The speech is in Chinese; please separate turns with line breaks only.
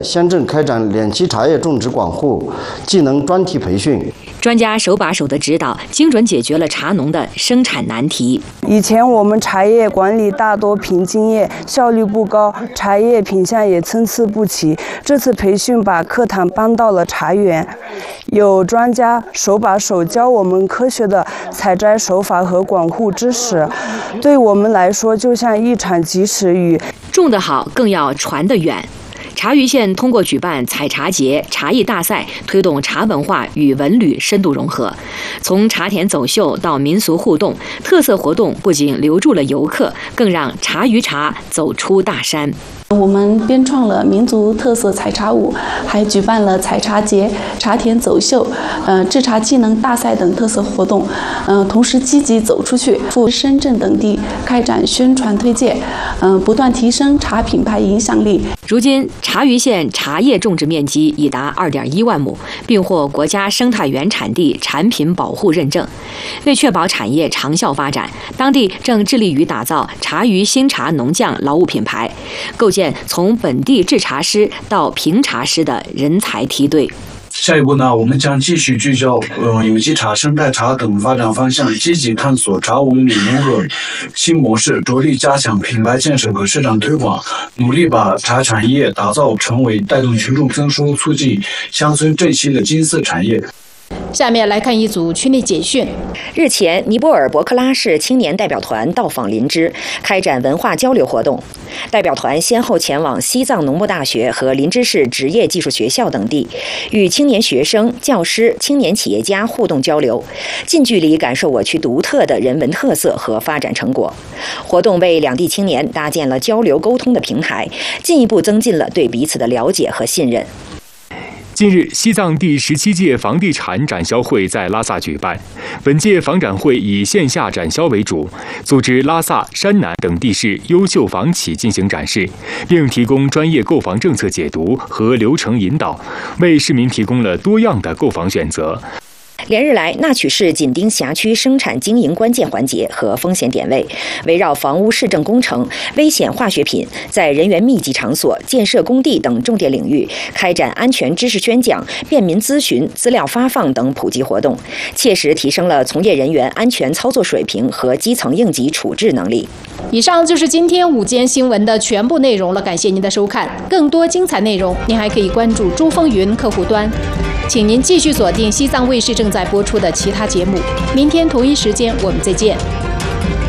乡镇开展两期茶叶种植广护技能专题培训，
专家手把手的指导，精准解决了茶农的生产难题。
以前我们茶叶管理大多凭经验，效率不高，茶叶品相也参差不齐。这次培训把课堂搬到了茶园，有专家手把手教我们科学的采摘手法和管护知识，对我们来说就像一场及时雨。
种得好，更要传得远。茶余县通过举办采茶节、茶艺大赛，推动茶文化与文旅深度融合。从茶田走秀到民俗互动，特色活动不仅留住了游客，更让茶余茶走出大山。
我们编创了民族特色采茶舞，还举办了采茶节、茶田走秀、制茶技能大赛等特色活动。同时积极走出去，赴深圳等地开展宣传推介，不断提升茶品牌影响力。
如今，茶余县茶叶种植面积已达2.1万亩，并获国家生态原产地产品保护认证。为确保产业长效发展，当地正致力于打造茶余新茶农匠劳务品牌，构建从本地制茶师到评茶师的人才梯队。
下一步呢，我们将继续聚焦有机茶、生态茶等发展方向，积极探索茶文旅融合新模式，着力加强品牌建设和市场推广，努力把茶产业打造成为带动群众增收、促进乡村振兴的金色产业。
下面来看一组区内简讯。
日前，尼泊尔博克拉市青年代表团到访林芝，开展文化交流活动。代表团先后前往西藏农牧大学和林芝市职业技术学校等地，与青年学生、教师、青年企业家互动交流，近距离感受我区独特的人文特色和发展成果。活动为两地青年搭建了交流沟通的平台，进一步增进了对彼此的了解和信任。
近日，西藏第17届房地产展销会在拉萨举办。本届房展会以线下展销为主，组织拉萨、山南等地市优秀房企进行展示，并提供专业购房政策解读和流程引导，为市民提供了多样的购房选择。
连日来，那曲市紧盯辖区生产经营关键环节和风险点位，围绕房屋市政工程、危险化学品、在人员密集场所、建设工地等重点领域，开展安全知识宣讲、便民咨询、资料发放等普及活动，切实提升了从业人员安全操作水平和基层应急处置能力。
以上就是今天午间新闻的全部内容了，感谢您的收看。更多精彩内容，您还可以关注珠风云客户端。请您继续锁定西藏卫视正在播出的其他节目。明天同一时间我们再见。